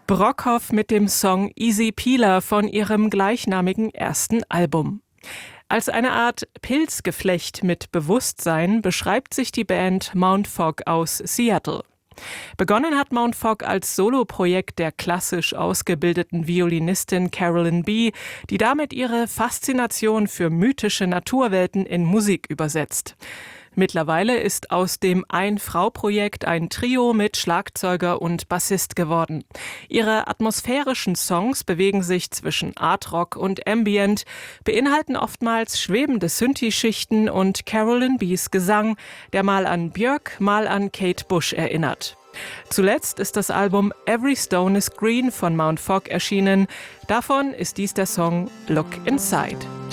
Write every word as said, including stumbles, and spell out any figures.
Brockhoff mit dem Song Easy Peeler von ihrem gleichnamigen ersten Album. Als eine Art Pilzgeflecht mit Bewusstsein beschreibt sich die Band Mount Fog aus Seattle. Begonnen hat Mount Fog als Soloprojekt der klassisch ausgebildeten Violinistin Carolyn Bee, die damit ihre Faszination für mythische Naturwelten in Musik übersetzt. Mittlerweile ist aus dem Ein-Frau-Projekt ein Trio mit Schlagzeuger und Bassist geworden. Ihre atmosphärischen Songs bewegen sich zwischen Art-Rock und Ambient, beinhalten oftmals schwebende Synthi-Schichten und Carolyn Bees Gesang, der mal an Björk, mal an Kate Bush erinnert. Zuletzt ist das Album Every Stone is Green von Mount Fog erschienen. Davon ist dies der Song Look Inside.